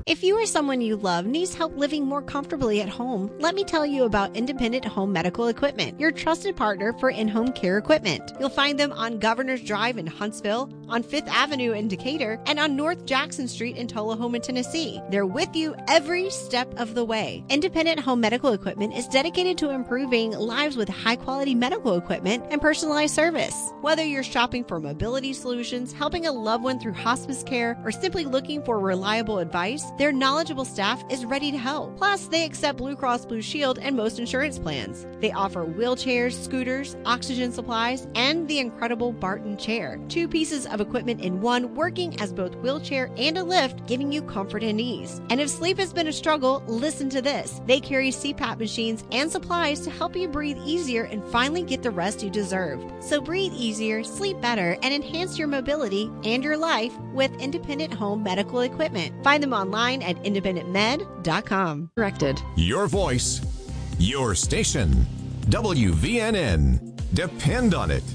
If you or someone you love needs help living more comfortably at home, let me tell you about Independent Home Medical Equipment, your trusted partner for in-home care equipment. You'll find them on Governor's Drive in Huntsville, on 5th Avenue in Decatur, and on North Jackson Street in Tullahoma, Tennessee. They're with you every step of the way. Independent Home Medical Equipment is dedicated to improving lives with high-quality medical equipment and personalized service. Whether you're shopping for mobility solutions, helping a loved one through hospice care, or simply looking for reliable advice, their knowledgeable staff is ready to help. Plus, they accept Blue Cross Blue Shield and most insurance plans. They offer wheelchairs, scooters, oxygen supplies, and the incredible Barton chair. 2 pieces of equipment in one, working as both wheelchair and a lift, giving you comfort and ease. And if sleep has been a struggle, listen to this. They carry CPAP machines and supplies to help you breathe easier and finally get the rest you deserve. So breathe easier, sleep better, and enhance your mobility and your life with Independent Home Medical Equipment. Find them online at independentmed.com. Directed. Your voice, your station. WVNN. Depend on it.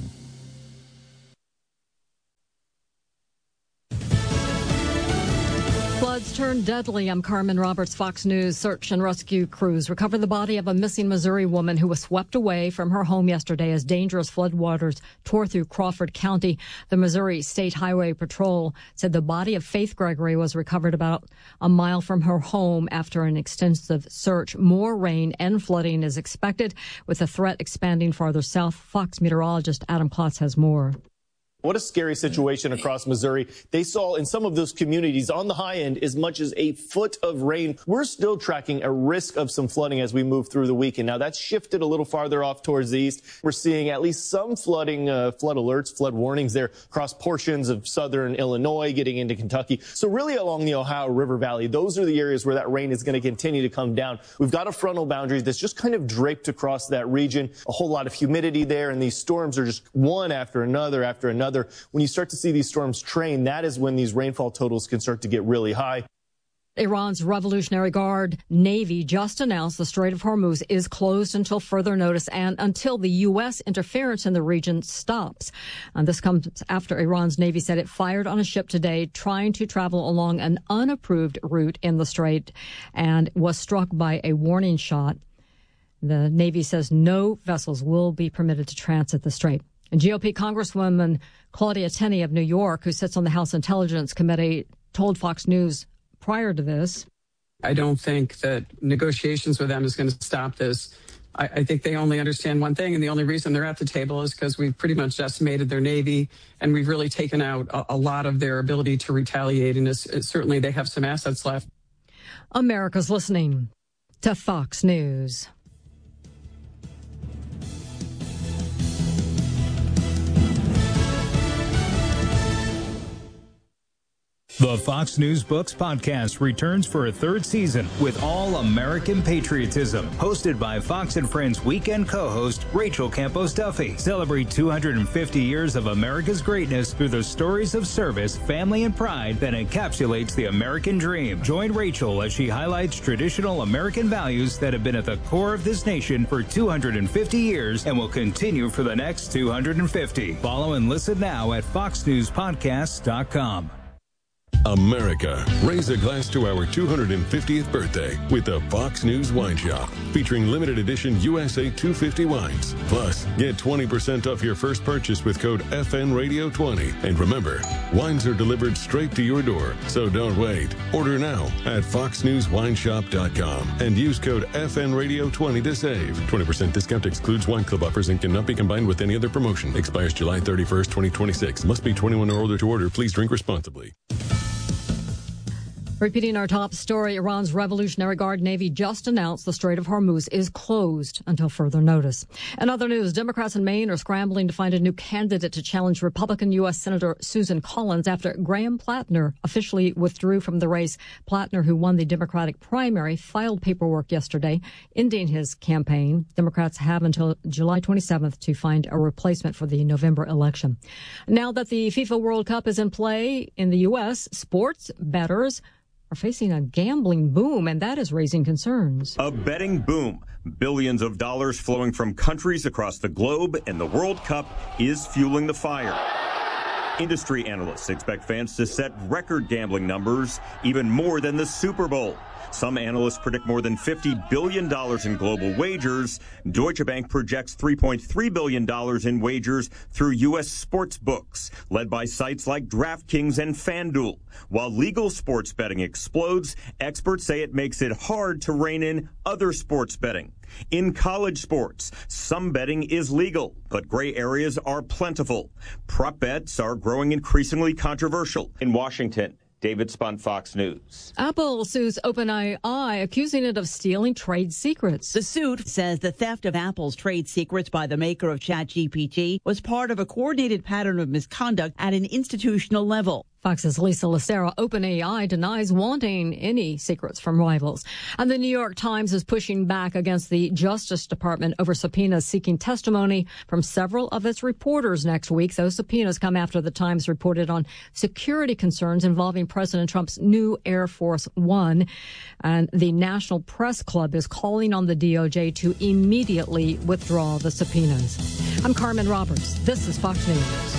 Floods turned deadly. I'm Carmen Roberts. Fox News search and rescue crews recovered the body of a missing Missouri woman who was swept away from her home yesterday as dangerous floodwaters tore through Crawford County. The Missouri State Highway Patrol said the body of Faith Gregory was recovered about a mile from her home after an extensive search. More rain and flooding is expected, with the threat expanding farther south. Fox meteorologist Adam Klotz has more. What a scary situation across Missouri. They saw in some of those communities on the high end as much as a foot of rain. We're still tracking a risk of some flooding as we move through the weekend. Now, that's shifted a little farther off towards the east. We're seeing at least some flooding, flood alerts, flood warnings there across portions of southern Illinois, getting into Kentucky. So really along the Ohio River Valley, those are the areas where that rain is going to continue to come down. We've got a frontal boundary that's just kind of draped across that region. A whole lot of humidity there, and these storms are just one after another after another. When you start to see these storms train, that is when these rainfall totals can start to get really high. Iran's Revolutionary Guard Navy just announced the Strait of Hormuz is closed until further notice and until the U.S. interference in the region stops. And this comes after Iran's Navy said it fired on a ship today trying to travel along an unapproved route in the strait and was struck by a warning shot. The Navy says no vessels will be permitted to transit the strait. And GOP Congresswoman Claudia Tenney of New York, who sits on the House Intelligence Committee, told Fox News prior to this. I don't think that negotiations with them is going to stop this. I think they only understand one thing, and the only reason they're at the table is because we've pretty much decimated their Navy, and we've really taken out a lot of their ability to retaliate, and certainly they have some assets left. America's listening to Fox News. The Fox News Books podcast returns for a 3rd season with all American patriotism. Hosted by Fox and Friends weekend co-host Rachel Campos Duffy. Celebrate 250 years of America's greatness through the stories of service, family, and pride that encapsulates the American dream. Join Rachel as she highlights traditional American values that have been at the core of this nation for 250 years and will continue for the next 250. Follow and listen now at foxnewspodcasts.com. America, raise a glass to our 250th birthday with the Fox News Wine Shop, featuring limited edition USA 250 wines. Plus, get 20% off your first purchase with code FNRadio20. And remember, wines are delivered straight to your door, so don't wait. Order now at foxnewswineshop.com and use code FNRadio20 to save. 20% discount excludes wine club offers and cannot be combined with any other promotion. Expires July 31st, 2026. Must be 21 or older to order. Please drink responsibly. Repeating our top story, Iran's Revolutionary Guard Navy just announced the Strait of Hormuz is closed until further notice. In other news, Democrats in Maine are scrambling to find a new candidate to challenge Republican U.S. Senator Susan Collins after Graham Plattner officially withdrew from the race. Plattner, who won the Democratic primary, filed paperwork yesterday ending his campaign. Democrats have until July 27th to find a replacement for the November election. Now that the FIFA World Cup is in play in the U.S., sports bettors are facing a gambling boom, and that is raising concerns. A betting boom. Billions of dollars flowing from countries across the globe, and the World Cup is fueling the fire. Industry analysts expect fans to set record gambling numbers, even more than the Super Bowl. Some analysts predict more than $50 billion in global wagers. Deutsche Bank projects $3.3 billion in wagers through U.S. sports books, led by sites like DraftKings and FanDuel. While legal sports betting explodes, experts say it makes it hard to rein in other sports betting. In college sports, some betting is legal, but gray areas are plentiful. Prop bets are growing increasingly controversial. In Washington, David Spunt, Fox News. Apple sues OpenAI, accusing it of stealing trade secrets. The suit says the theft of Apple's trade secrets by the maker of ChatGPT was part of a coordinated pattern of misconduct at an institutional level. Fox's Lisa Lucero. OpenAI denies wanting any secrets from rivals. And the New York Times is pushing back against the Justice Department over subpoenas seeking testimony from several of its reporters next week. Those subpoenas come after the Times reported on security concerns involving President Trump's new Air Force One. And the National Press Club is calling on the DOJ to immediately withdraw the subpoenas. I'm Carmen Roberts. This is Fox News.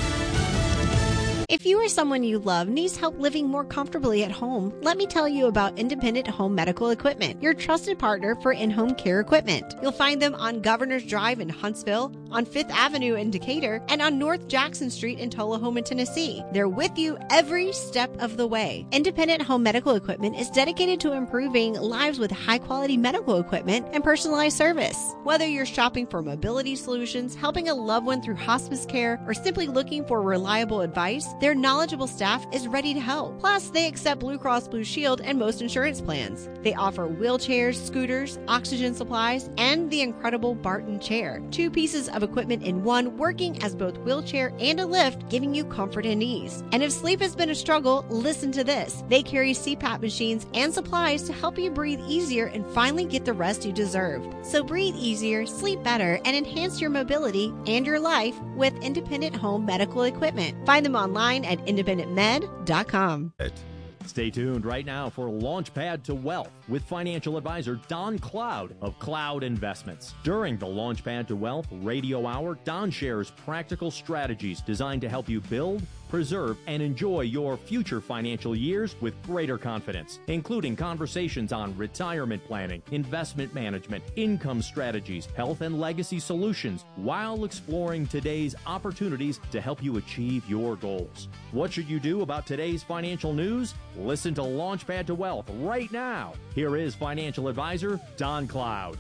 If you or someone you love needs help living more comfortably at home, let me tell you about Independent Home Medical Equipment, your trusted partner for in-home care equipment. You'll find them on Governor's Drive in Huntsville, on 5th Avenue in Decatur, and on North Jackson Street in Tullahoma, Tennessee. They're with you every step of the way. Independent Home Medical Equipment is dedicated to improving lives with high-quality medical equipment and personalized service. Whether you're shopping for mobility solutions, helping a loved one through hospice care, or simply looking for reliable advice, their knowledgeable staff is ready to help. Plus, they accept Blue Cross Blue Shield and most insurance plans. They offer wheelchairs, scooters, oxygen supplies, and the incredible Barton chair. 2 pieces of equipment in one, working as both wheelchair and a lift, giving you comfort and ease. And if sleep has been a struggle, listen to this. They carry CPAP machines and supplies to help you breathe easier and finally get the rest you deserve. So breathe easier, sleep better, and enhance your mobility and your life with Independent Home Medical Equipment. Find them online at independentmed.com. Stay tuned right now for Launchpad to Wealth with financial advisor Don Cloud of Cloud Investments. During the Launchpad to Wealth radio hour, Don shares practical strategies designed to help you build, preserve, and enjoy your future financial years with greater confidence, including conversations on retirement planning, investment management, income strategies, health and legacy solutions, while exploring today's opportunities to help you achieve your goals. What should you do about today's financial news? Listen to Launchpad to Wealth right now. Here is financial advisor Don Cloud.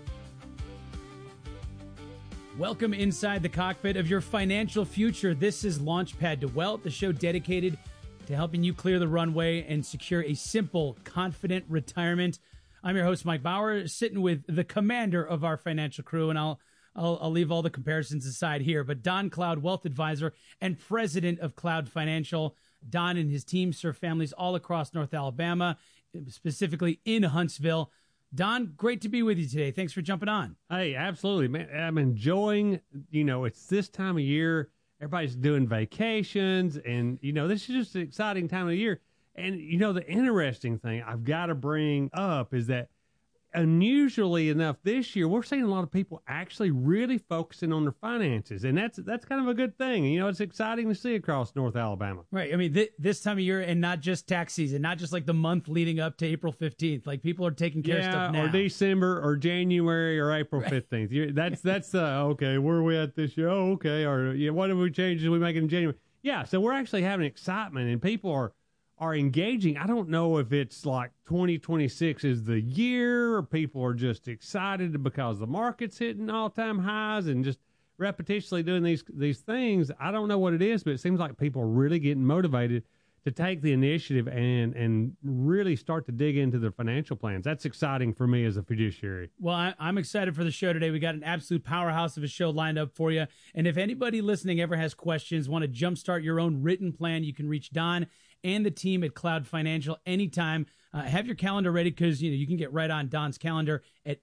Welcome inside the cockpit of your financial future. This is Launchpad to Wealth, the show dedicated to helping you clear the runway and secure a simple, confident retirement. I'm your host, Mike Bauer, sitting with the commander of our financial crew, and I'll leave all the comparisons aside here. But Don Cloud, wealth advisor and president of Cloud Financial. Don and his team serve families all across North Alabama, specifically in Huntsville. Don, great to be with you today. Thanks for jumping on. Hey, absolutely, man. I'm enjoying, it's this time of year. Everybody's doing vacations, and, this is just an exciting time of year. And, the interesting thing I've got to bring up is that unusually enough this year, we're seeing a lot of people actually really focusing on their finances. And that's kind of a good thing. It's exciting to see across North Alabama. Right. I mean, this time of year, and not just tax season, not just like the month leading up to April 15th. Like, people are taking care of stuff now. Or December or January or April 15th. That's okay, where are we at this year? Oh, okay. Or what have we changes we make in January? Yeah, so we're actually having excitement, and people are engaging. I don't know if it's like 2026 is the year, or people are just excited because the market's hitting all-time highs and just repetitiously doing these things. I don't know what it is, but it seems like people are really getting motivated to take the initiative and really start to dig into their financial plans. That's exciting for me as a fiduciary. Well, I'm excited for the show today. We got an absolute powerhouse of a show lined up for you. And if anybody listening ever has questions, want to jumpstart your own written plan, you can reach Don and the team at Cloud Financial anytime. Have your calendar ready, because you can get right on Don's calendar at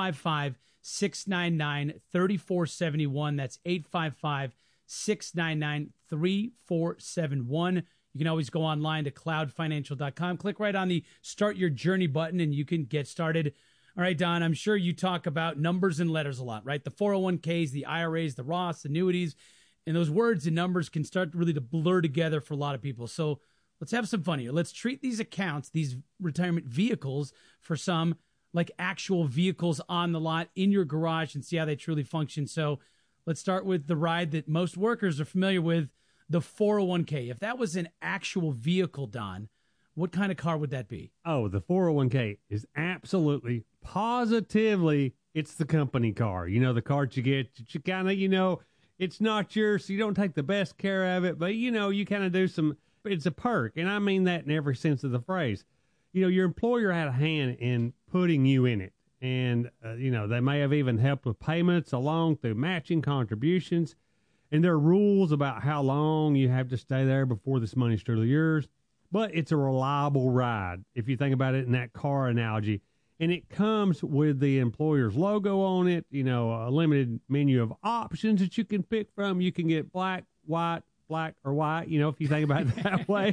855-699-3471. That's 855-699-3471. You can always go online to cloudfinancial.com. Click right on the Start Your Journey button, and you can get started. All right, Don, I'm sure you talk about numbers and letters a lot, right? The 401ks, the IRAs, the Roths, annuities. And those words and numbers can start really to blur together for a lot of people. So let's have some fun here. Let's treat these accounts, these retirement vehicles, for some like actual vehicles on the lot in your garage and see how they truly function. So let's start with the ride that most workers are familiar with, the 401k. If that was an actual vehicle, Don, what kind of car would that be? Oh, the 401k is absolutely, positively, it's the company car. You know, the car that you get, you kind of, it's not yours, so you don't take the best care of it, but, you kind of do some, it's a perk. And I mean that in every sense of the phrase. Your employer had a hand in putting you in it. And, they may have even helped with payments along through matching contributions. And there are rules about how long you have to stay there before this money's truly yours. But it's a reliable ride, if you think about it in that car analogy. And it comes with the employer's logo on it, a limited menu of options that you can pick from. You can get black, white, or white, if you think about it that way.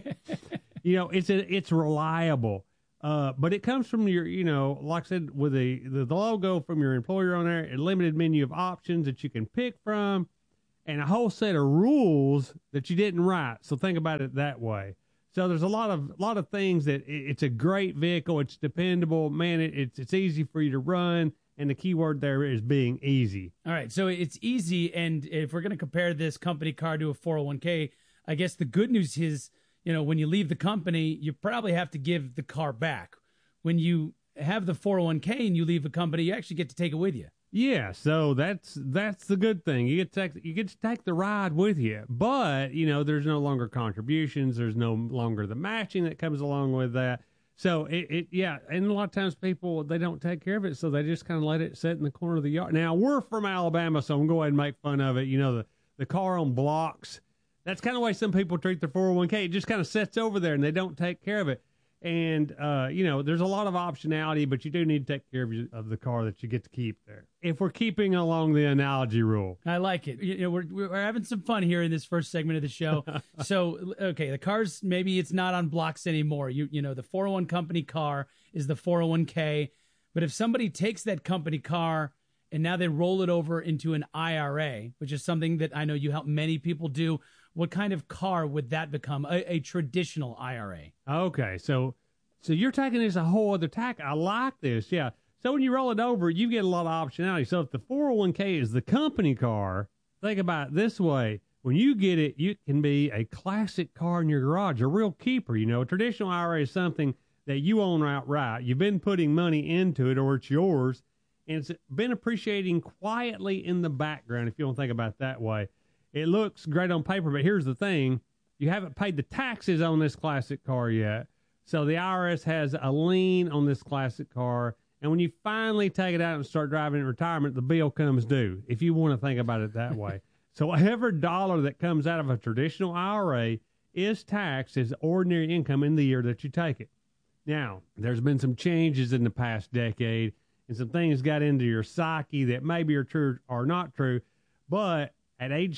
It's reliable. But it comes from your, like I said, with the logo from your employer on there, a limited menu of options that you can pick from, and a whole set of rules that you didn't write. So think about it that way. So there's a lot of things that it's a great vehicle. It's dependable, man. It's easy for you to run, and the key word there is being easy. All right, so it's easy, and if we're going to compare this company car to a 401k, I guess the good news is, when you leave the company, you probably have to give the car back. When you have the 401k and you leave a company, you actually get to take it with you. Yeah, so that's the good thing. You get to take the ride with you, but there's no longer contributions. There's no longer the matching that comes along with that. So and a lot of times people, they don't take care of it, so they just kind of let it sit in the corner of the yard. Now we're from Alabama, so I'm going to go ahead and make fun of it. The car on blocks. That's kind of the way some people treat their 401k. It just kind of sits over there and they don't take care of it. And, there's a lot of optionality, but you do need to take care of the car that you get to keep there. If we're keeping along the analogy rule. I like it. We're having some fun here in this first segment of the show. So, okay, the cars, maybe it's not on blocks anymore. The 401 company car is the 401k. But if somebody takes that company car and now they roll it over into an IRA, which is something that I know you help many people do, what kind of car would that become? A traditional IRA. Okay, so you're taking this a whole other tack. I like this, yeah. So when you roll it over, you get a lot of optionality. So if the 401k is the company car, think about it this way. When you get it, you can be a classic car in your garage, a real keeper. A traditional IRA is something that you own outright. You've been putting money into it, or it's yours, and it's been appreciating quietly in the background, if you don't think about it that way. It looks great on paper, but here's the thing. You haven't paid the taxes on this classic car yet. So the IRS has a lien on this classic car. And when you finally take it out and start driving in retirement, the bill comes due, if you want to think about it that way. So every dollar that comes out of a traditional IRA is taxed as ordinary income in the year that you take it. Now, there's been some changes in the past decade, and some things got into your psyche that maybe are true or not true, but at age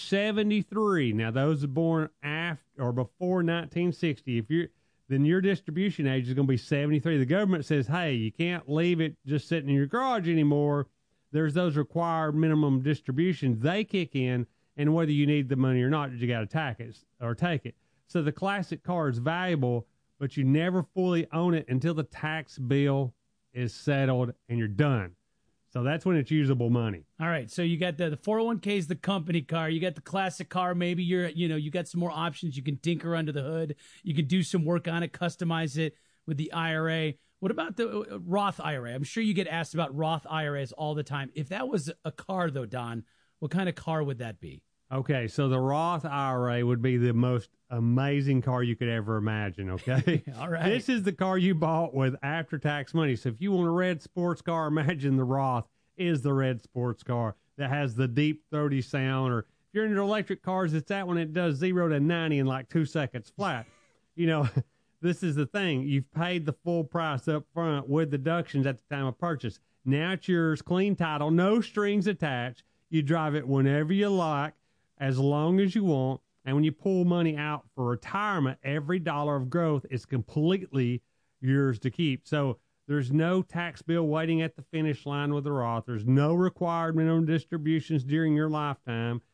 73, now those are born after or before 1960, then your distribution age is going to be 73. The government says, hey, you can't leave it just sitting in your garage anymore. There's those required minimum distributions. They kick in, and whether you need the money or not, you got to take it. So the classic car is valuable, but you never fully own it until the tax bill is settled and you're done. So that's when it's usable money. All right. So you got the 401k is the company car. You got the classic car. Maybe you got some more options. You can tinker under the hood. You can do some work on it, customize it with the IRA. What about the Roth IRA? I'm sure you get asked about Roth IRAs all the time. If that was a car, though, Don, what kind of car would that be? Okay, so the Roth IRA would be the most amazing car you could ever imagine, okay? All right. This is the car you bought with after-tax money. So if you want a red sports car, imagine the Roth is the red sports car that has the deep, throaty sound. Or if you're into electric cars, it's that one that does 0 to 90 in like 2 seconds flat. This is the thing. You've paid the full price up front with deductions at the time of purchase. Now it's yours, clean title, no strings attached. You drive it whenever you like, as long as you want. And when you pull money out for retirement, every dollar of growth is completely yours to keep. So there's no tax bill waiting at the finish line with the Roth. There's no required minimum distributions during your lifetime.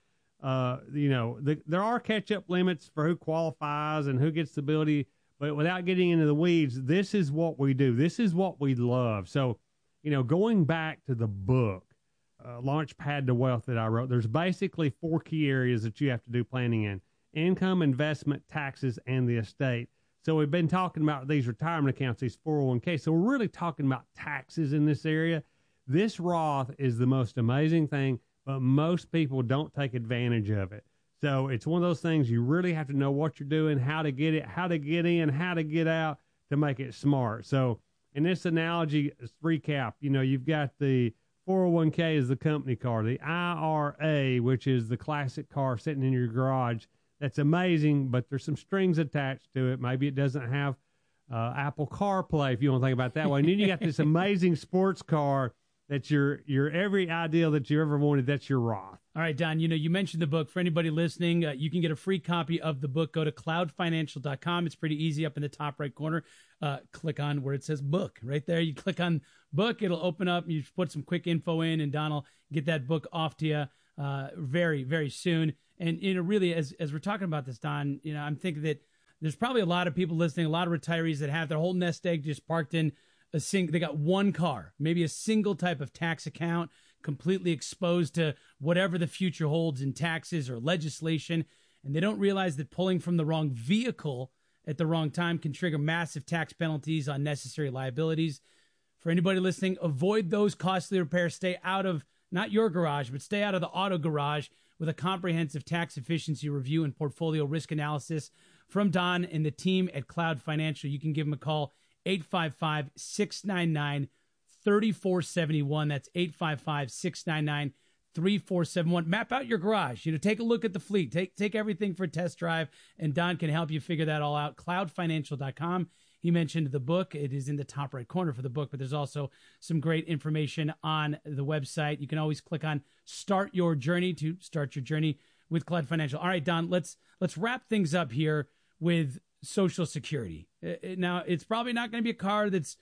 There are catch-up limits for who qualifies and who gets the ability, but without getting into the weeds, this is what we do. This is what we love. So, going back to the book, Launchpad to Wealth that I wrote, there's basically 4 key areas that you have to do planning in: income, investment, taxes, and the estate. So we've been talking about these retirement accounts, these 401k. So we're really talking about taxes in this area. This Roth is the most amazing thing, but most people don't take advantage of it. So it's one of those things you really have to know what you're doing, how to get it, how to get in, how to get out to make it smart. So in this analogy, recap, you've got the 401k is the company car, the IRA, which is the classic car sitting in your garage. That's amazing, but there's some strings attached to it. Maybe it doesn't have Apple CarPlay, if you want to think about that way. And then you got this amazing sports car that's your every ideal that you ever wanted. That's your Roth. All right, Don, you mentioned the book. For anybody listening, you can get a free copy of the book. Go to cloudfinancial.com. It's pretty easy. Up in the top right corner, click on where it says book. Right there, you click on book. It'll open up. You put some quick info in, and Don will get that book off to you very, very soon. And, really, as we're talking about this, Don, I'm thinking that there's probably a lot of people listening, a lot of retirees that have their whole nest egg just parked in they got one car, maybe a single type of tax account, completely exposed to whatever the future holds in taxes or legislation. And they don't realize that pulling from the wrong vehicle at the wrong time can trigger massive tax penalties, unnecessary liabilities. For anybody listening, avoid those costly repairs. Stay out of, not your garage, but stay out of the auto garage with a comprehensive tax efficiency review and portfolio risk analysis from Don and the team at Cloud Financial. You can give them a call, 855-699-3471. That's 855-699-3471. Map out your garage. Take a look at the fleet. Take everything for a test drive, and Don can help you figure that all out. Cloudfinancial.com. He mentioned the book. It is in the top right corner for the book, but there's also some great information on the website. You can always click on Start Your Journey to start your journey with Cloud Financial. All right, Don, let's wrap things up here with Social Security. Now, it's probably not going to be a car that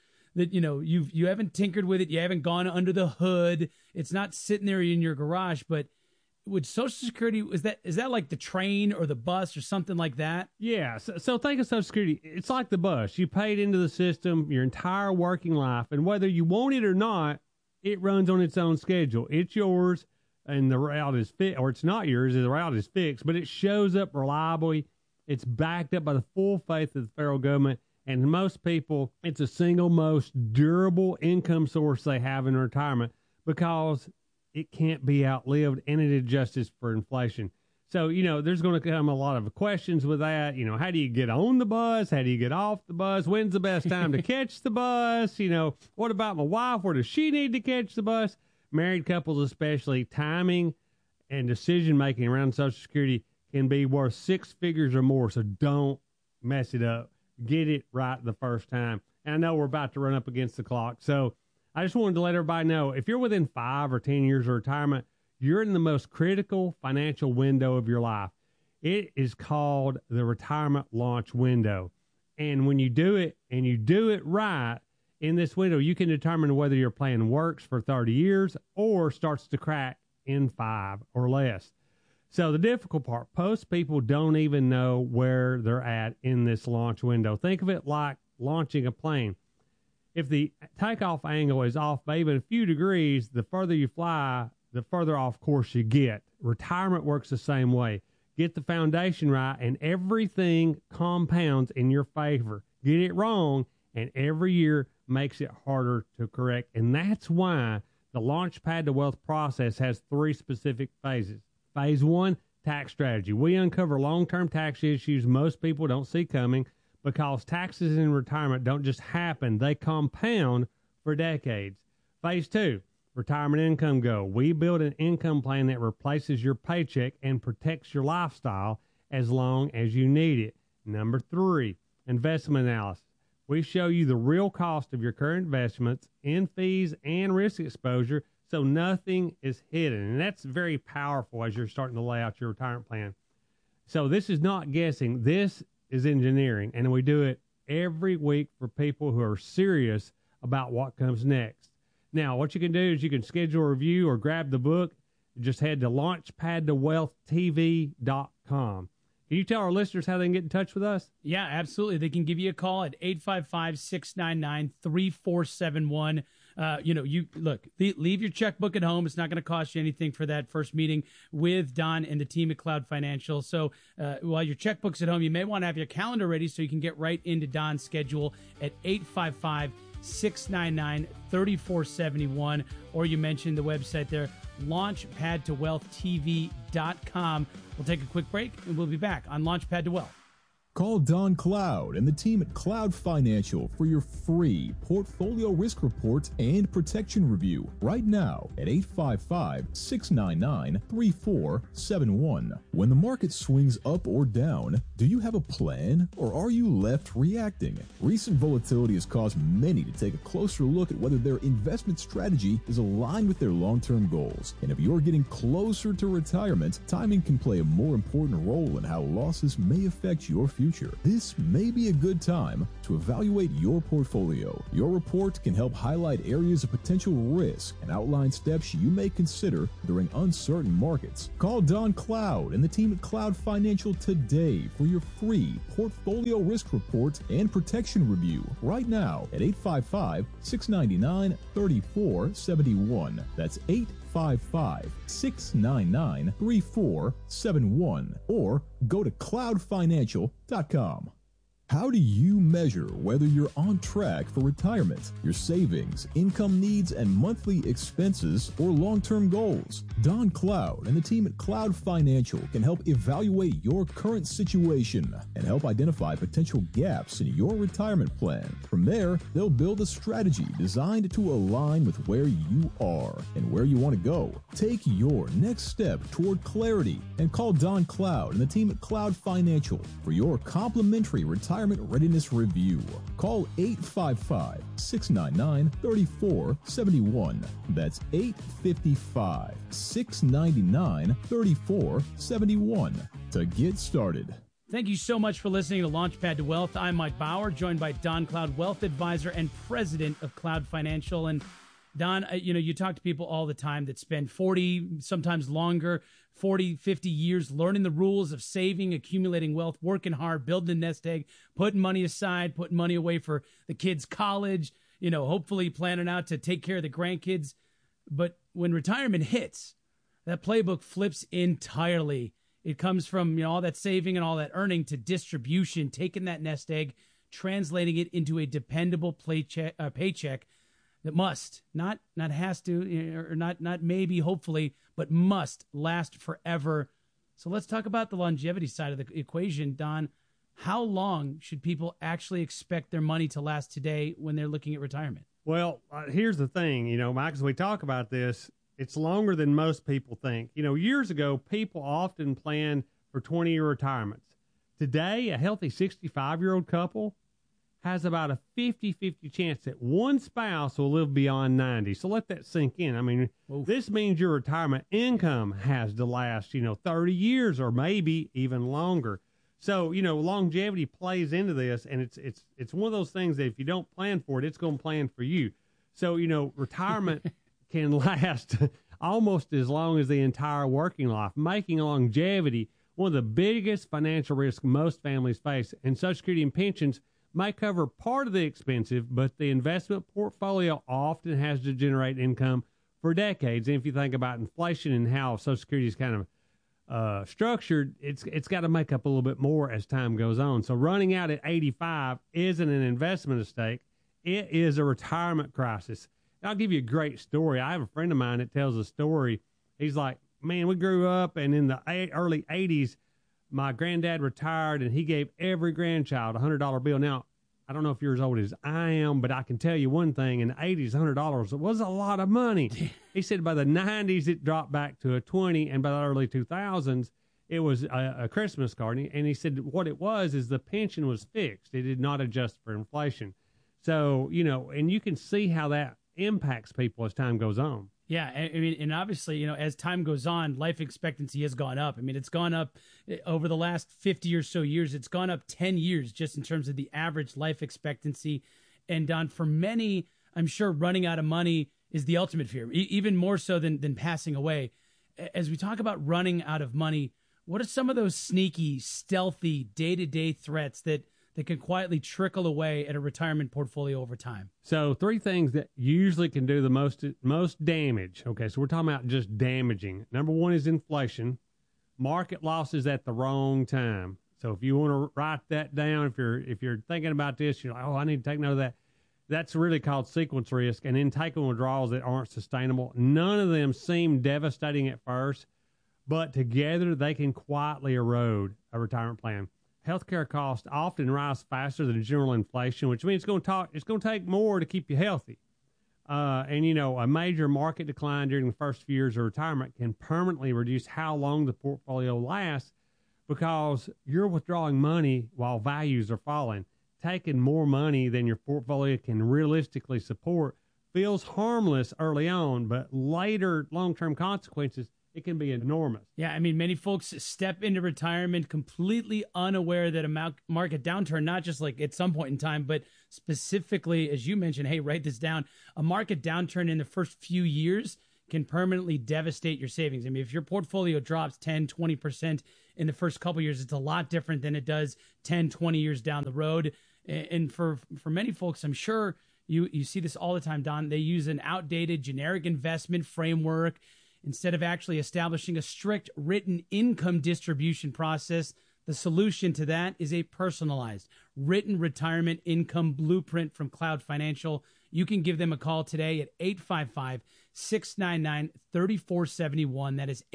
you haven't tinkered with it. You haven't gone under the hood. It's not sitting there in your garage, but with Social Security, is that like the train or the bus or something like that? Yeah. So think of Social Security. It's like the bus. You paid into the system your entire working life, and whether you want it or not, it runs on its own schedule. It's yours, and the route is or it's not yours, the route is fixed, but it shows up reliably. It's backed up by the full faith of the federal government, and most people, it's the single most durable income source they have in retirement because it can't be outlived, and it adjusts for inflation. So, there's going to come a lot of questions with that. How do you get on the bus? How do you get off the bus? When's the best time to catch the bus? What about my wife? Where does she need to catch the bus? Married couples especially, timing and decision-making around Social Security can be worth 6 figures or more, so don't mess it up. Get it right the first time. And I know we're about to run up against the clock, so I just wanted to let everybody know, if you're within 5 or 10 years of retirement, you're in the most critical financial window of your life. It is called the retirement launch window. And when you do it, and you do it right, in this window, you can determine whether your plan works for 30 years or starts to crack in 5 or less. So the difficult part, most people don't even know where they're at in this launch window. Think of it like launching a plane. If the takeoff angle is off by even a few degrees, the further you fly, the further off course you get. Retirement works the same way. Get the foundation right, and everything compounds in your favor. Get it wrong, and every year makes it harder to correct. And that's why the Launchpad to Wealth process has 3 specific phases. Phase 1, tax strategy. We uncover long-term tax issues most people don't see coming because taxes in retirement don't just happen. They compound for decades. Phase 2, retirement income goal. We build an income plan that replaces your paycheck and protects your lifestyle as long as you need it. Number 3, investment analysis. We show you the real cost of your current investments in fees and risk exposure, so nothing is hidden. And that's very powerful as you're starting to lay out your retirement plan. So this is not guessing. This is engineering. And we do it every week for people who are serious about what comes next. Now, what you can do is you can schedule a review or grab the book. just head to launchpadtowealthtv.com. Can you tell our listeners how they can get in touch with us? Yeah, absolutely. They can give you a call at 855-699-3471. Leave your checkbook at home. It's not going to cost you anything for that first meeting with Don and the team at Cloud Financial. So while your checkbook's at home, you may want to have your calendar ready so you can get right into Don's schedule at 855-699-3471. Or you mentioned the website there, launchpadtowealthtv.com. We'll take a quick break, and we'll be back on Launchpad to Wealth. Call Don Cloud and the team at Cloud Financial for your free portfolio risk report and protection review right now at 855-699-3471. When the market swings up or down, do you have a plan or are you left reacting? Recent volatility has caused many to take a closer look at whether their investment strategy is aligned with their long-term goals. And if you're getting closer to retirement, timing can play a more important role in how losses may affect your future. This may be a good time to evaluate your portfolio. Your report can help highlight areas of potential risk and outline steps you may consider during uncertain markets. Call Don Cloud and the team at Cloud Financial today for your free portfolio risk report and protection review right now at 855-699-3471. That's 855-699-3471 or go to cloudfinancial.com. How do you measure whether you're on track for retirement, your savings, income needs, and monthly expenses, or long-term goals? Don Cloud and the team at Cloud Financial can help evaluate your current situation and help identify potential gaps in your retirement plan. From there, they'll build a strategy designed to align with where you are and where you want to go. Take your next step toward clarity and call Don Cloud and the team at Cloud Financial for your complimentary retirement readiness review. Call 855-699-3471. That's 855-699-3471 to get started. Thank you so much for listening to Launchpad to Wealth. I'm Mike Bauer, joined by Don Cloud, wealth advisor and president of Cloud Financial. And Don, you talk to people all the time that spend 40, sometimes longer, 40, 50 years learning the rules of saving, accumulating wealth, working hard, building a nest egg, putting money aside, putting money away for the kids' college, hopefully planning out to take care of the grandkids. But when retirement hits, that playbook flips entirely. It comes from all that saving and all that earning to distribution, taking that nest egg, translating it into a dependable paycheck that must, not has to, or not maybe, hopefully, but must last forever. So let's talk about the longevity side of the equation, Don. How long should people actually expect their money to last today when they're looking at retirement? Well, here's the thing, Mike, as we talk about this, it's longer than most people think. Years ago, people often planned for 20-year retirements. Today, a healthy 65-year-old couple has about a 50-50 chance that one spouse will live beyond 90. So let that sink in. I mean, This means your retirement income has to last, 30 years or maybe even longer. So, longevity plays into this, and it's one of those things that if you don't plan for it, it's going to plan for you. So, retirement can last almost as long as the entire working life, making longevity one of the biggest financial risks most families face. And Social Security and pensions may cover part of the expensive, but the investment portfolio often has to generate income for decades. And if you think about inflation and how Social Security is kind of structured, it's got to make up a little bit more as time goes on. So running out at 85 isn't an investment mistake. It is a retirement crisis. I'll give you a great story. I have a friend of mine that tells a story. He's like, man, we grew up, and in the early 80s, my granddad retired, and he gave every grandchild a $100 bill. Now, I don't know if you're as old as I am, but I can tell you one thing. In the 80s, $100 was a lot of money. He said by the 90s, it dropped back to a 20, and by the early 2000s, it was a Christmas card. And he said what it was is the pension was fixed. It did not adjust for inflation. So, and you can see how that impacts people as time goes on. Yeah, I mean, and obviously, as time goes on, life expectancy has gone up. I mean, it's gone up over the last 50 or so years. It's gone up 10 years just in terms of the average life expectancy. And Don, for many, I'm sure running out of money is the ultimate fear, even more so than passing away. as we talk about running out of money, what are some of those sneaky, stealthy, day-to-day threats that can quietly trickle away at a retirement portfolio over time? So 3 things that usually can do the most damage. Okay, so we're talking about just damaging. Number 1 is inflation, market losses at the wrong time. So if you want to write that down, if you're thinking about this, you're like, oh, I need to take note of that. That's really called sequence risk, and then taking withdrawals that aren't sustainable. None of them seem devastating at first, but together they can quietly erode a retirement plan. Healthcare costs often rise faster than general inflation, which means it's going to take more to keep you healthy. And a major market decline during the first few years of retirement can permanently reduce how long the portfolio lasts because you're withdrawing money while values are falling. Taking more money than your portfolio can realistically support feels harmless early on, but later long-term consequences, it can be enormous. Yeah, I mean, many folks step into retirement completely unaware that a market downturn, not just like at some point in time, but specifically, as you mentioned, hey, write this down, a market downturn in the first few years can permanently devastate your savings. I mean, if your portfolio drops 10, 20% in the first couple of years, it's a lot different than it does 10, 20 years down the road. And for many folks, I'm sure you see this all the time, Don, they use an outdated generic investment framework instead of actually establishing a strict written income distribution process. The solution to that is a personalized written retirement income blueprint from Cloud Financial. You can give them a call today at 855-699-3471. That is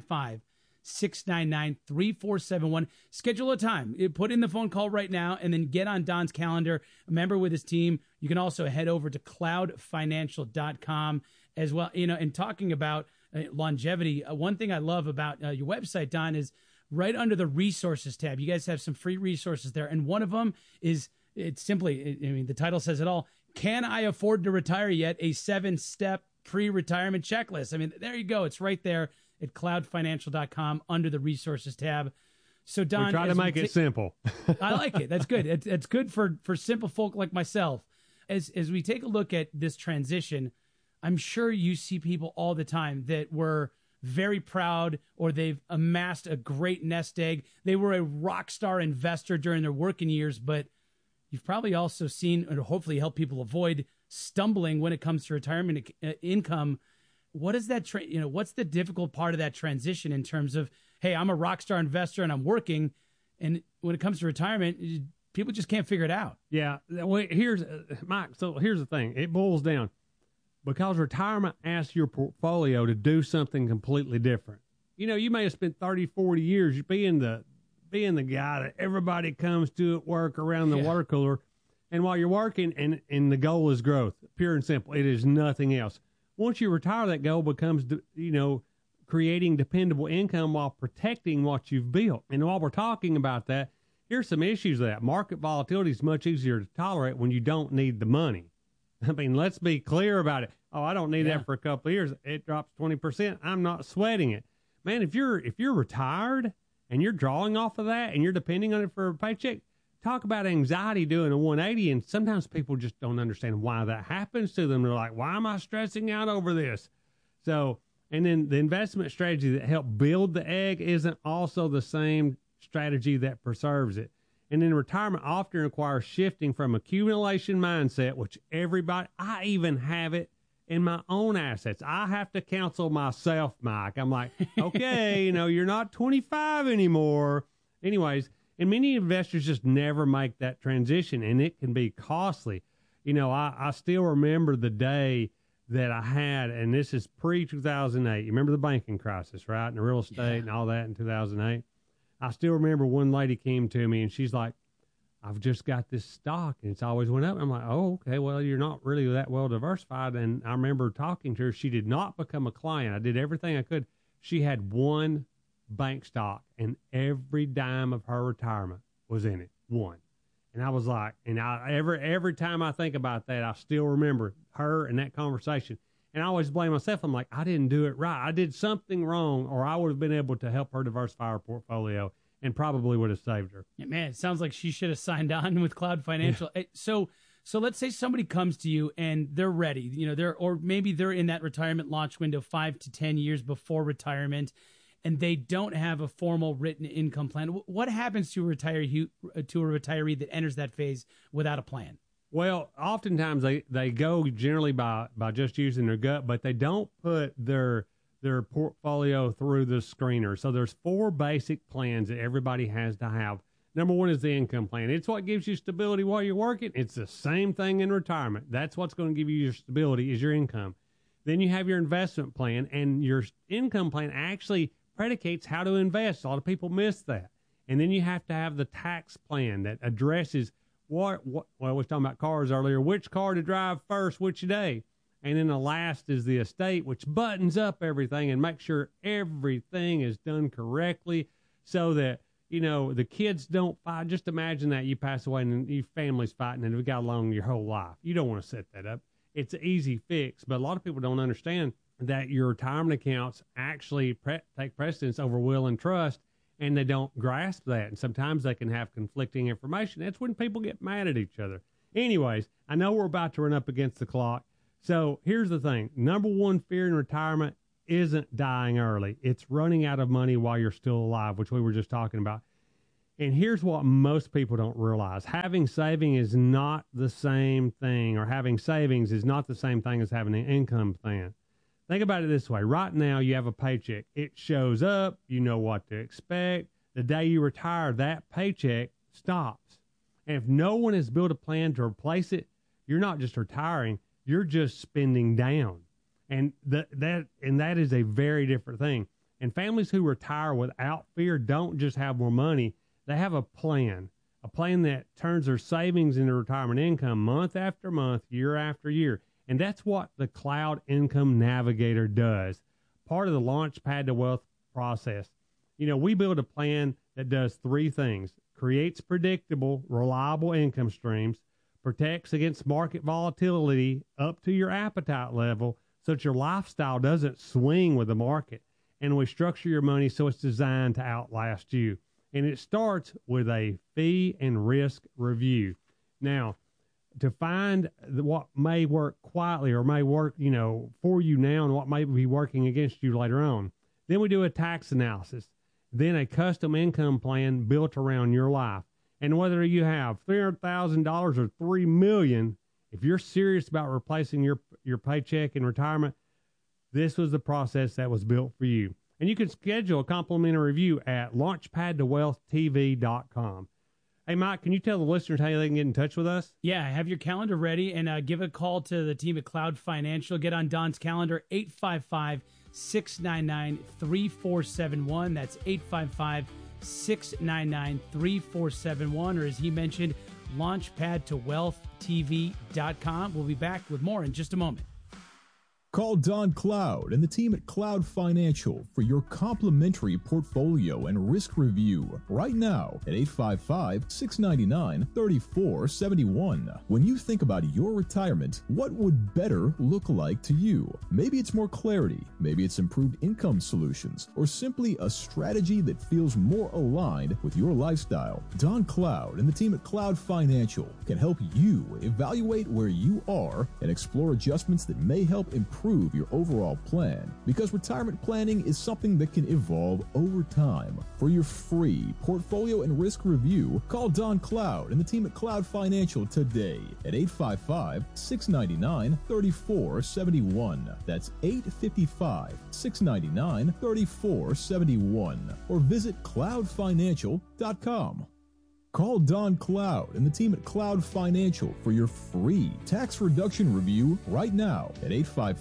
855-699-3471. Schedule a time. Put in the phone call right now and then get on Don's calendar. A member with his team. You can also head over to cloudfinancial.com as well. And talking about longevity, one thing I love about your website, Don, is right under the resources tab. You guys have some free resources there. And one of them is, it's simply, the title says it all. Can I afford to retire yet? A 7-step pre-retirement checklist. I mean, there you go. It's right there at cloudfinancial.com under the resources tab. So Don, we try to make it simple. I like it. That's good. It's good for simple folk like myself. As we take a look at this transition, I'm sure you see people all the time that were very proud or they've amassed a great nest egg. They were a rock star investor during their working years, but you've probably also seen and hopefully help people avoid stumbling when it comes to retirement income. What is that? What's the difficult part of that transition in terms of, hey, I'm a rock star investor and I'm working, and when it comes to retirement, people just can't figure it out. Yeah. Well, Mike. So here's the thing. It boils down because retirement asks your portfolio to do something completely different. You may have spent 30, 40 years being the guy that everybody comes to at work around the water cooler. And while you're working and the goal is growth, pure and simple, it is nothing else. Once you retire, that goal becomes, creating dependable income while protecting what you've built. And while we're talking about that, here's some issues with that. Market volatility is much easier to tolerate when you don't need the money. I mean, let's be clear about it. Oh, I don't need that for a couple of years. It drops 20%. I'm not sweating it. Man, if you're retired and you're drawing off of that and you're depending on it for a paycheck, talk about anxiety doing a 180. And sometimes people just don't understand why that happens to them. They're like, why am I stressing out over this? So, and then the investment strategy that helped build the egg isn't also the same strategy that preserves it. And then retirement often requires shifting from accumulation mindset, which I even have it in my own assets. I have to counsel myself, Mike. I'm like, okay, you're not 25 anymore. Anyways, and many investors just never make that transition, and it can be costly. I still remember the day that I had, and this is pre-2008. You remember the banking crisis, right? And the real estate and all that in 2008. I still remember one lady came to me and she's like, I've just got this stock and it's always went up. I'm like, oh, okay, well, you're not really that well diversified. And I remember talking to her. She did not become a client. I did everything I could. She had one bank stock and every dime of her retirement was in it. One. And I was like, every time I think about that, I still remember her and that conversation. And I always blame myself. I'm like, I didn't do it right. I did something wrong, or I would have been able to help her diversify her portfolio and probably would have saved her. Yeah, man, it sounds like she should have signed on with Cloud Financial. Yeah. So So let's say somebody comes to you and they're ready, or maybe they're in that retirement launch window 5 to 10 years before retirement, and they don't have a formal written income plan. What happens to a retiree that enters that phase without a plan? Well, oftentimes they go generally by just using their gut, but they don't put their portfolio through the screener. So there's 4 basic plans that everybody has to have. Number 1 is the income plan. It's what gives you stability while you're working. It's the same thing in retirement. That's what's going to give you your stability is your income. Then you have your investment plan, and your income plan actually predicates how to invest. A lot of people miss that. And then you have to have the tax plan that addresses well, we were talking about cars earlier, which car to drive first, which day. And then the last is the estate, which buttons up everything and makes sure everything is done correctly so that, the kids don't fight. Just imagine that you pass away and your family's fighting and we got along your whole life. You don't want to set that up. It's an easy fix, but a lot of people don't understand that your retirement accounts actually take precedence over will and trust, and they don't grasp that. And sometimes they can have conflicting information. That's when people get mad at each other. Anyways, I know we're about to run up against the clock. So here's the thing. Number 1 fear in retirement isn't dying early. It's running out of money while you're still alive, which we were just talking about. And here's what most people don't realize. Having savings is not the same thing, or having savings is not the same thing as having an income plan. Think about it this way. Right now, you have a paycheck. It shows up. You know what to expect. The day you retire, that paycheck stops. And if no one has built a plan to replace it, you're not just retiring. You're just spending down. And that is a very different thing. And families who retire without fear don't just have more money. They have a plan that turns their savings into retirement income month after month, year after year. And that's what the Cloud Income Navigator does. Part of the Launchpad to Wealth process. We build a plan that does 3 things. Creates predictable, reliable income streams, protects against market volatility up to your appetite level so that your lifestyle doesn't swing with the market. And we structure your money so it's designed to outlast you. And it starts with a fee and risk review. Now, to find what may work quietly or may work, for you now and what may be working against you later on. Then we do a tax analysis. Then a custom income plan built around your life. And whether you have $300,000 or $3 million, if you're serious about replacing your paycheck in retirement, this was the process that was built for you. And you can schedule a complimentary review at launchpadtowealthtv.com. Hey, Mike, can you tell the listeners how they can get in touch with us? Yeah, have your calendar ready and give a call to the team at Cloud Financial. Get on Don's calendar, 855-699-3471. That's 855-699-3471. Or as he mentioned, launchpadtowealthtv.com. We'll be back with more in just a moment. Call Don Cloud and the team at Cloud Financial for your complimentary portfolio and risk review right now at 855-699-3471. When you think about your retirement, what would better look like to you? Maybe it's more clarity, maybe it's improved income solutions, or simply a strategy that feels more aligned with your lifestyle. Don Cloud and the team at Cloud Financial can help you evaluate where you are and explore adjustments that may help improve your overall plan, because retirement planning is something that can evolve over time. For your free portfolio and risk review, call Don Cloud and the team at Cloud Financial today at 855-699-3471. That's 855-699-3471. Or visit cloudfinancial.com. Call Don Cloud and the team at Cloud Financial for your free tax reduction review right now at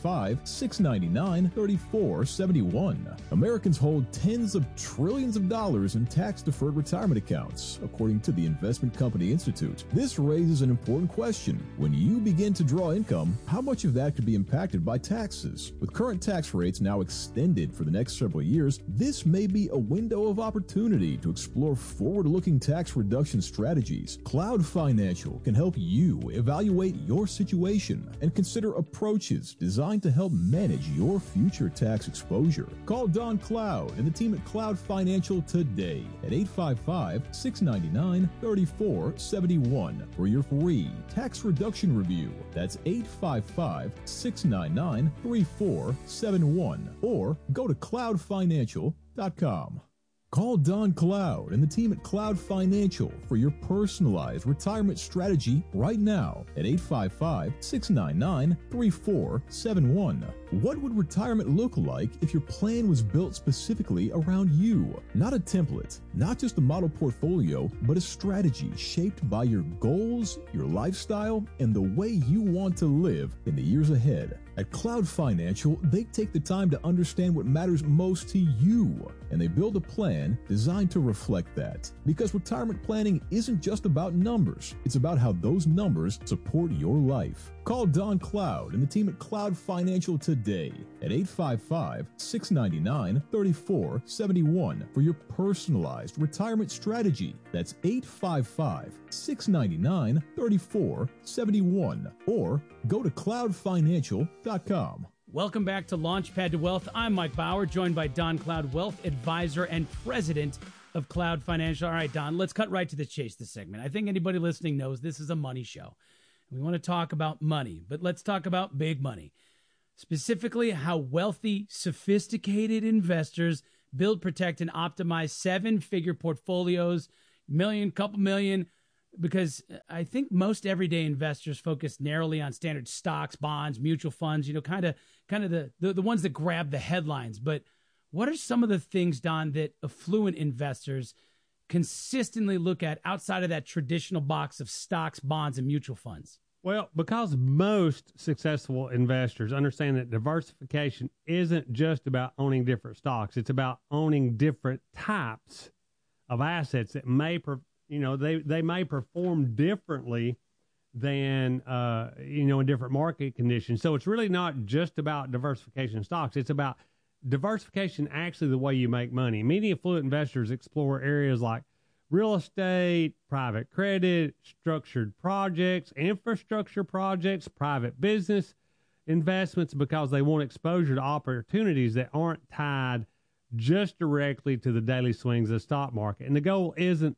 855-699-3471. Americans hold tens of trillions of dollars in tax-deferred retirement accounts, according to the Investment Company Institute. This raises an important question. When you begin to draw income, how much of that could be impacted by taxes? With current tax rates now extended for the next several years, this may be a window of opportunity to explore forward-looking tax reduction reduction strategies, Cloud Financial can help you evaluate your situation and consider approaches designed to help manage your future tax exposure. Call Don Cloud and the team at Cloud Financial today at 855-699-3471 for your free tax reduction review. That's 855-699-3471 or go to cloudfinancial.com. Call Don Cloud and the team at Cloud Financial for your personalized retirement strategy right now at 855-699-3471. What would retirement look like if your plan was built specifically around you? Not a template, not just a model portfolio, but a strategy shaped by your goals, your lifestyle, and the way you want to live in the years ahead. At Cloud Financial, they take the time to understand what matters most to you, and they build a plan designed to reflect that. Because retirement planning isn't just about numbers, it's about how those numbers support your life. Call Don Cloud and the team at Cloud Financial today at 855-699-3471 for your personalized retirement strategy. That's 855-699-3471 or go to cloudfinancial.com. Welcome back to Launchpad to Wealth. I'm Mike Bauer, joined by Don Cloud, wealth advisor and president of Cloud Financial. All right, Don, let's cut right to the chase this segment. I think anybody listening knows this is a money show. We want to talk about money, but let's talk about big money. Specifically, how wealthy, sophisticated investors build, protect, and optimize seven-figure portfolios, couple million, because I think most everyday investors focus narrowly on standard stocks, bonds, mutual funds, kind of the ones that grab the headlines. But what are some of the things, Don, that affluent investors consistently look at outside of that traditional box of stocks, bonds, and mutual funds? Well, because most successful investors understand that diversification isn't just about owning different stocks. It's about owning different types of assets that may, they may perform differently than, in different market conditions. So it's really not just about diversification of stocks. It's about diversification, actually the way you make money. Many affluent investors explore areas like real estate, private credit, structured projects, infrastructure projects, private business investments, because they want exposure to opportunities that aren't tied just directly to the daily swings of the stock market. And the goal isn't,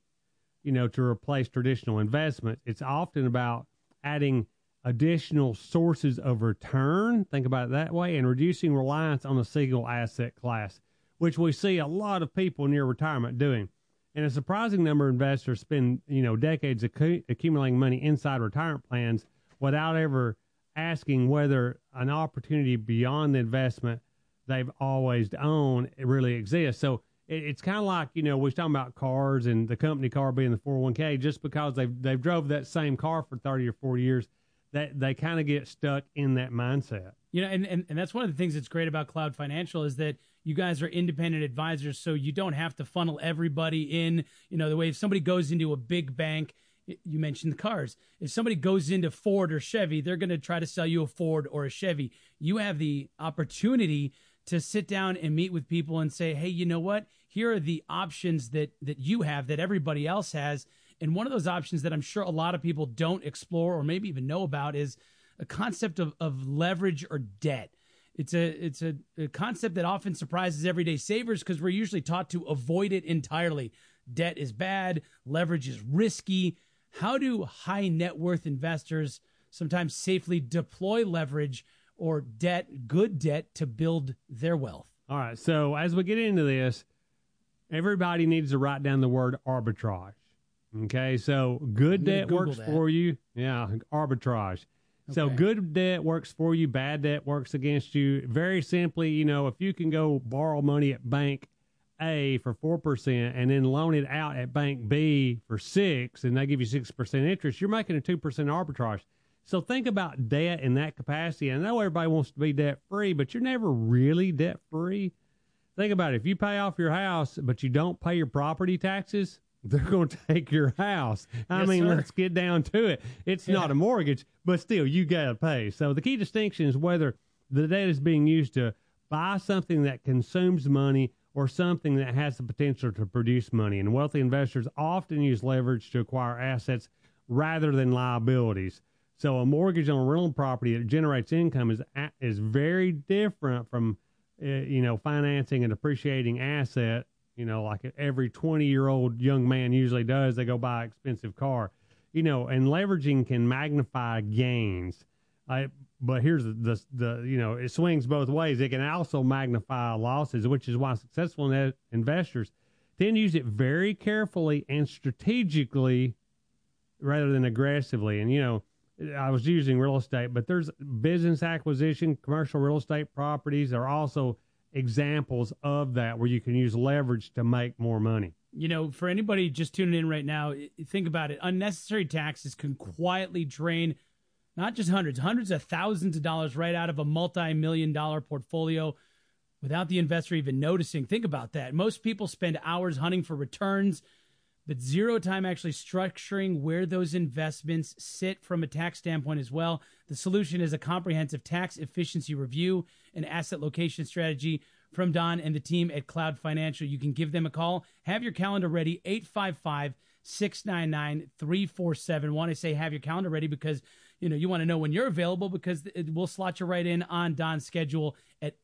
to replace traditional investments. It's often about adding additional sources of return, think about it that way, and reducing reliance on a single asset class, which we see a lot of people near retirement doing. And a surprising number of investors spend, decades accumulating money inside retirement plans without ever asking whether an opportunity beyond the investment they've always owned really exists. So it's kind of like, we was talking about cars and the company car being the 401k. Just because they've drove that same car for 30 or 40 years, that they kind of get stuck in that mindset. And that's one of the things that's great about Cloud Financial is that you guys are independent advisors, so you don't have to funnel everybody in, the way if somebody goes into a big bank, you mentioned the cars. If somebody goes into Ford or Chevy, they're going to try to sell you a Ford or a Chevy. You have the opportunity to sit down and meet with people and say, hey, you know what? Here are the options that you have that everybody else has. And one of those options that I'm sure a lot of people don't explore or maybe even know about is a concept of leverage or debt. It's a concept that often surprises everyday savers because we're usually taught to avoid it entirely. Debt is bad. Leverage is risky. How do high net worth investors sometimes safely deploy leverage or debt, good debt, to build their wealth? All right. So as we get into this, everybody needs to write down the word arbitrage. Okay. So good debt works for you. Yeah. Arbitrage. Okay. So good debt works for you. Bad debt works against you. Very simply, if you can go borrow money at bank A for 4% and then loan it out at bank B for 6%, and they give you 6% interest, you're making a 2% arbitrage. So think about debt in that capacity. I know everybody wants to be debt-free, but you're never really debt-free. Think about it. If you pay off your house, but you don't pay your property taxes, they're going to take your house. I mean, sir, let's get down to it. It's not a mortgage, but still, you got to pay. So the key distinction is whether the debt is being used to buy something that consumes money or something that has the potential to produce money. And wealthy investors often use leverage to acquire assets rather than liabilities. So a mortgage on a rental property that generates income is very different from, financing an appreciating asset, like every 20-year-old young man usually does. They go buy an expensive car, and leveraging can magnify gains. But here's it swings both ways. It can also magnify losses, which is why successful investors tend to use it very carefully and strategically rather than aggressively. And, I was using real estate, but there's business acquisition, commercial real estate properties are also examples of that where you can use leverage to make more money. For anybody just tuning in right now, think about it. Unnecessary taxes can quietly drain not just hundreds of thousands of dollars right out of a multi-million-dollar portfolio without the investor even noticing. Think about that. Most people spend hours hunting for returns, but zero time actually structuring where those investments sit from a tax standpoint as well. The solution is a comprehensive tax efficiency review and asset location strategy from Don and the team at Cloud Financial. You can give them a call. Have your calendar ready, 855-699-3471. I say have your calendar ready because you want to know when you're available, because we'll slot you right in on Don's schedule at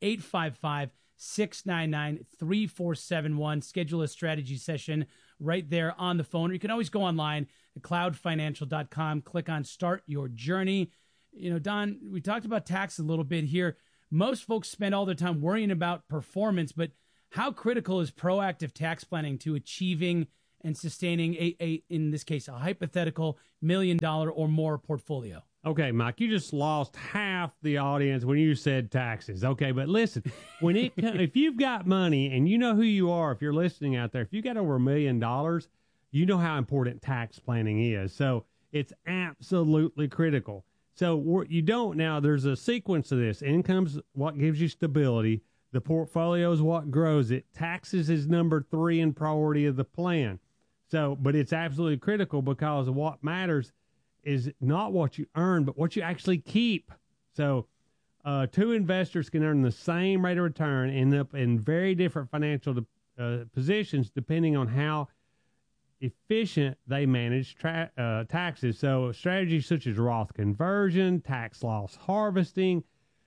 855-699-3471. Schedule a strategy session right there on the phone. Or you can always go online at cloudfinancial.com, click on Start Your Journey. Don, we talked about tax a little bit here. Most folks spend all their time worrying about performance, but how critical is proactive tax planning to achieving and sustaining in this case, a hypothetical $1 million or more portfolio? Okay, Mike, you just lost half the audience when you said taxes. Okay, but listen, if you've got money and you know who you are, if you're listening out there, if you got over $1 million, you know how important tax planning is. So it's absolutely critical. So there's a sequence of this. Income's what gives you stability. The portfolio is what grows it. Taxes is number 3 in priority of the plan. So, but it's absolutely critical because what matters is not what you earn, but what you actually keep. So, two investors can earn the same rate of return, end up in very different financial positions depending on how efficient they manage taxes. So, strategies such as Roth conversion, tax loss harvesting,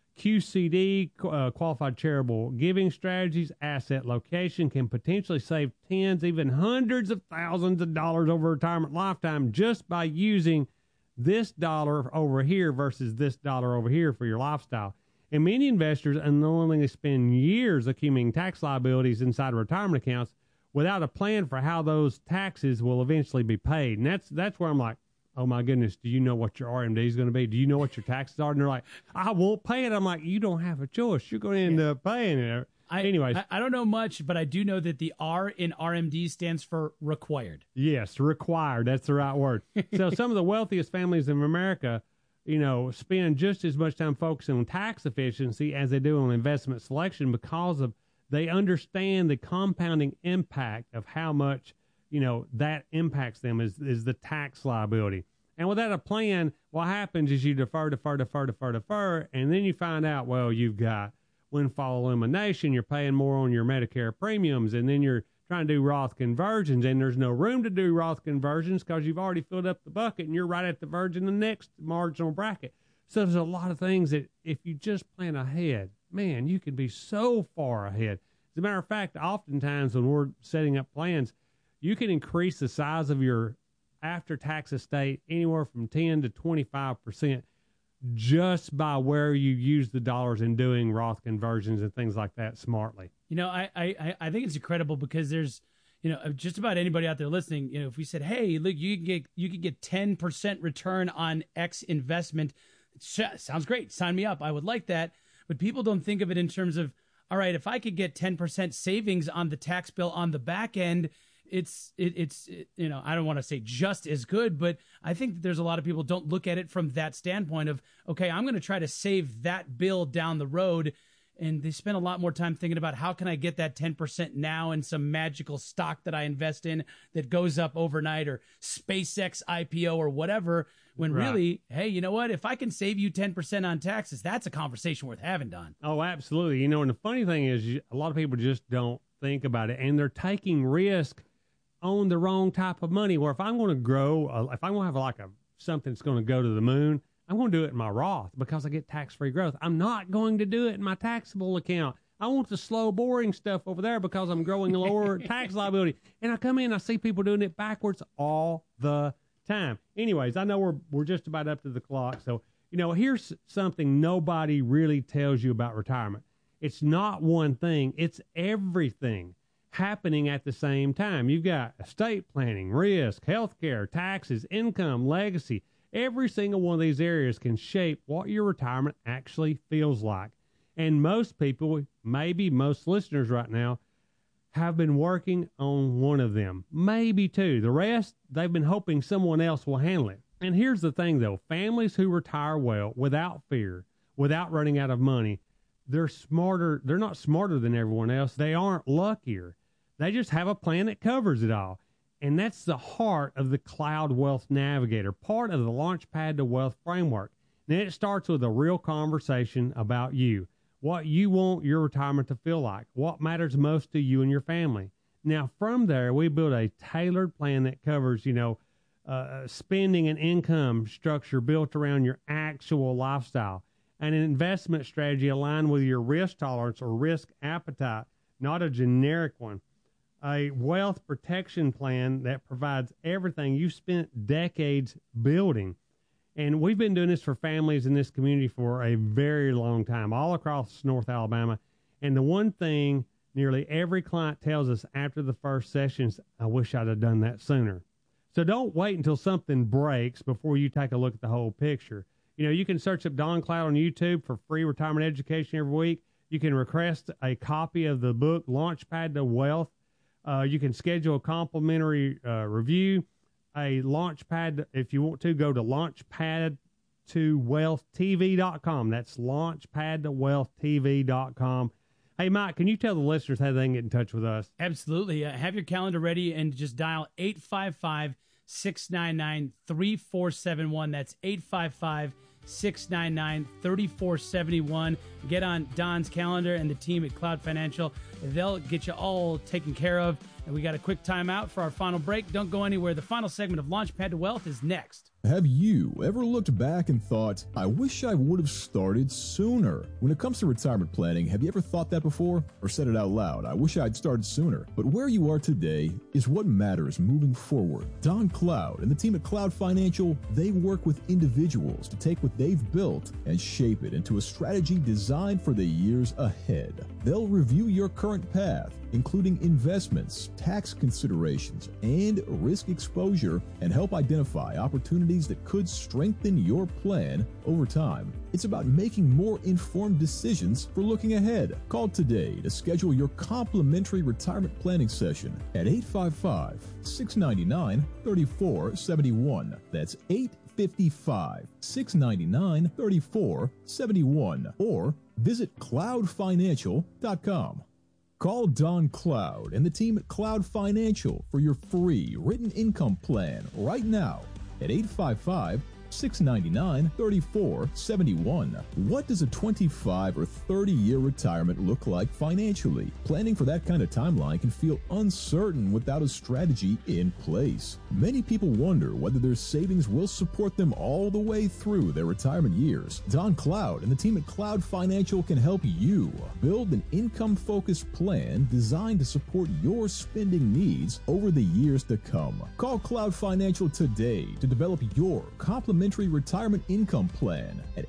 QCD, qualified charitable giving strategies, asset location can potentially save tens, even hundreds of thousands of dollars over a retirement lifetime just by using this dollar over here versus this dollar over here for your lifestyle. And many investors unknowingly spend years accumulating tax liabilities inside retirement accounts without a plan for how those taxes will eventually be paid. And that's where I'm like, oh my goodness, do you know what your RMD is going to be? Do you know what your taxes are? And they're like, I won't pay it. I'm like, you don't have a choice. You're going to end up paying it. Anyways. I don't know much, but I do know that the R in RMD stands for required. Yes, required. That's the right word. So some of the wealthiest families in America, spend just as much time focusing on tax efficiency as they do on investment selection because they understand the compounding impact of how much, that impacts them is the tax liability. And without a plan, what happens is you defer, and then you find out, well, you've got windfall elimination, you're paying more on your Medicare premiums, and then you're trying to do Roth conversions, and there's no room to do Roth conversions because you've already filled up the bucket, and you're right at the verge in the next marginal bracket. So there's a lot of things that if you just plan ahead, man, you can be so far ahead. As a matter of fact, oftentimes when we're setting up plans, you can increase the size of your after-tax estate anywhere from 10 to 25% just by where you use the dollars in doing Roth conversions and things like that smartly. I think it's incredible because there's, just about anybody out there listening, if we said, hey, look, you can get 10% return on X investment, sounds great. Sign me up. I would like that. But people don't think of it in terms of, all right, if I could get 10% savings on the tax bill on the back end, it's I don't want to say just as good, but I think that there's a lot of people don't look at it from that standpoint of, okay, I'm going to try to save that bill down the road. And they spend a lot more time thinking about how can I get that 10% now in some magical stock that I invest in that goes up overnight, or SpaceX IPO or whatever, when really, hey, you know what? If I can save you 10% on taxes, that's a conversation worth having, Don. Oh, absolutely. And the funny thing is a lot of people just don't think about it, and they're taking risk on the wrong type of money. Where if I'm going to grow, if I'm going to have something that's going to go to the moon, I'm going to do it in my Roth because I get tax-free growth. I'm not going to do it in my taxable account. I want the slow, boring stuff over there because I'm growing a lower tax liability. And I come in, I see people doing it backwards all the time. Anyways, I know we're just about up to the clock. So, here's something nobody really tells you about retirement. It's not one thing. It's everything happening at the same time. You've got estate planning, risk, healthcare, taxes, income, legacy. Every single one of these areas can shape what your retirement actually feels like. And most people, maybe most listeners right now, have been working on one of them, maybe two. The rest, they've been hoping someone else will handle it. And here's the thing, though. Families who retire well, without fear, without running out of money, they're smarter. They're not smarter than everyone else. They aren't luckier. They just have a plan that covers it all. And that's the heart of the Cloud Wealth Navigator, part of the Launchpad to Wealth framework. Then it starts with a real conversation about you, what you want your retirement to feel like, what matters most to you and your family. Now, from there, we build a tailored plan that covers, spending and income structure built around your actual lifestyle, and an investment strategy aligned with your risk tolerance or risk appetite, not a generic one. A wealth protection plan that provides everything you've spent decades building. And we've been doing this for families in this community for a very long time, all across North Alabama. And the one thing nearly every client tells us after the first session is, I wish I'd have done that sooner. So don't wait until something breaks before you take a look at the whole picture. You can search up Don Cloud on YouTube for free retirement education every week. You can request a copy of the book, Launchpad to Wealth. You can schedule a complimentary review, a Launchpad. If you want to, go to launchpadtowealthtv.com. That's launchpadtowealthtv.com. Hey, Mike, can you tell the listeners how they can get in touch with us? Absolutely. Have your calendar ready and just dial 855-699-3471. That's 855-699-3471. Get on Don's calendar and the team at Cloud Financial. They'll get you all taken care of. And we got a quick timeout for our final break. Don't go anywhere. The final segment of Launchpad to Wealth is next. Have you ever looked back and thought, I wish I would have started sooner? When it comes to retirement planning, have you ever thought that before? Or said it out loud, I wish I'd started sooner. But where you are today is what matters moving forward. Don Cloud and the team at Cloud Financial, they work with individuals to take what they've built and shape it into a strategy designed for the years ahead. They'll review your current path, including investments, tax considerations, and risk exposure, and help identify opportunities that could strengthen your plan over time. It's about making more informed decisions for looking ahead. Call today to schedule your complimentary retirement planning session at 855-699-3471. That's 855-699-3471. Or visit cloudfinancial.com. Call Don Cloud and the team at Cloud Financial for your free written income plan right now at 855-699-3471. What does a 25 or 30-year retirement look like financially? Planning for that kind of timeline can feel uncertain without a strategy in place. Many people wonder whether their savings will support them all the way through their retirement years. Don Cloud and the team at Cloud Financial can help you build an income-focused plan designed to support your spending needs over the years to come. Call Cloud Financial today to develop your complimentary retirement income plan at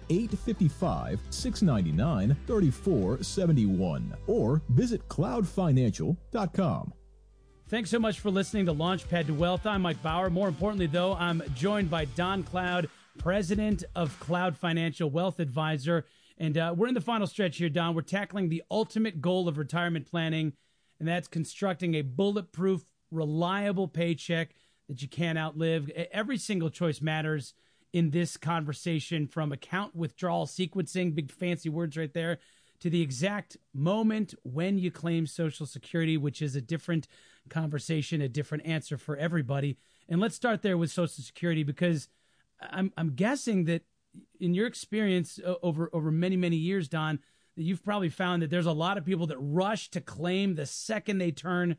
855-699-3471 or visit cloudfinancial.com. Thanks so much for listening to Launchpad to Wealth. I'm Mike Bauer. More importantly, though, I'm joined by Don Cloud, president of Cloud Financial, wealth advisor. And we're in the final stretch here, Don. We're tackling the ultimate goal of retirement planning, and that's constructing a bulletproof, reliable paycheck that you can't outlive. Every single choice matters in this conversation, from account withdrawal sequencing, big fancy words right there, to the exact moment when you claim Social Security, which is a different conversation, a different answer for everybody. And let's start there with Social Security, because I'm guessing that in your experience over many, many years, Don, that you've probably found that there's a lot of people that rush to claim the second they turn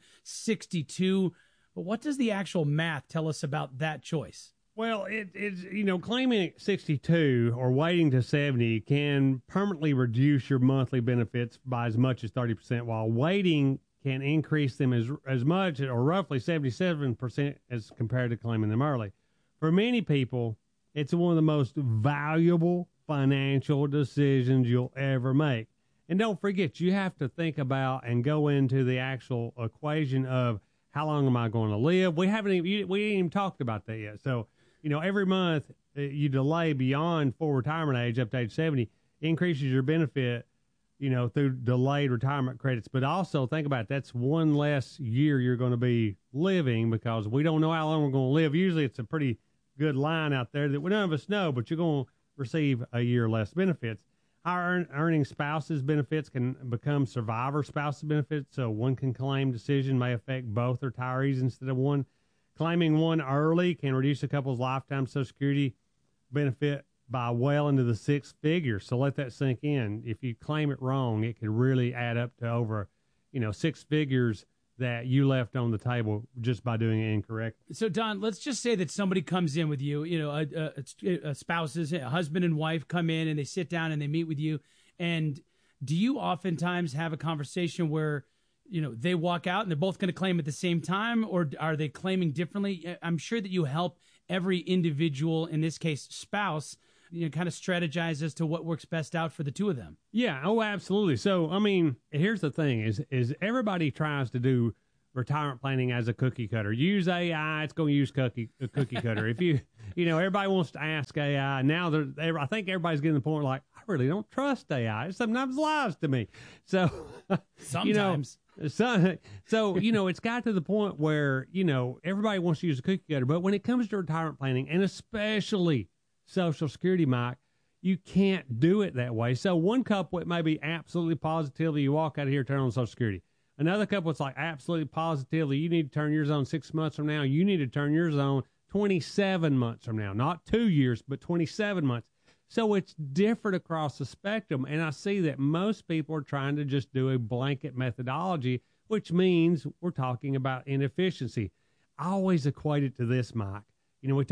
62. But what does the actual math tell us about that choice? Well, it's, claiming at 62 or waiting to 70 can permanently reduce your monthly benefits by as much as 30%, while waiting can increase them as much or roughly 77% as compared to claiming them early. For many people, it's one of the most valuable financial decisions you'll ever make. And don't forget, you have to think about and go into the actual equation of how long am I going to live? We ain't even talked about that yet. So, every month you delay beyond full retirement age up to age 70 increases your benefit, through delayed retirement credits. But also think about it, that's one less year you're going to be living, because we don't know how long we're going to live. Usually it's a pretty good line out there that none of us know, but you're going to receive a year less benefits. Our earning spouses benefits can become survivor spouses benefits, so one can claim decision may affect both retirees instead of one. Claiming one early can reduce a couple's lifetime Social Security benefit by well into the six figures. So let that sink in. If you claim it wrong, it could really add up to over, six figures that you left on the table just by doing it incorrect. So, Don, let's just say that somebody comes in with you, spouses, a husband and wife come in and they sit down and they meet with you. And do you oftentimes have a conversation where, they walk out and they're both going to claim at the same time, or are they claiming differently? I'm sure that you help every individual, in this case, spouse, kind of strategize as to what works best out for the two of them. Yeah. Oh, absolutely. So, here's the thing is everybody tries to do retirement planning as a cookie cutter. Use AI. It's going to use a cookie cutter. If everybody wants to ask AI now, I think everybody's getting to the point like, I really don't trust AI. It sometimes lies to me. So sometimes. So it's got to the point where, everybody wants to use a cookie cutter, but when it comes to retirement planning, and especially Social Security, Mike, you can't do it that way. So one couple, it may be absolutely positively you walk out of here, turn on Social Security. Another couple, it's like absolutely positively you need to turn yours on 6 months from now. You need to turn yours on 27 months from now. Not 2 years, but 27 months. So it's different across the spectrum. And I see that most people are trying to just do a blanket methodology, which means we're talking about inefficiency. I always equate it to this, Mike. We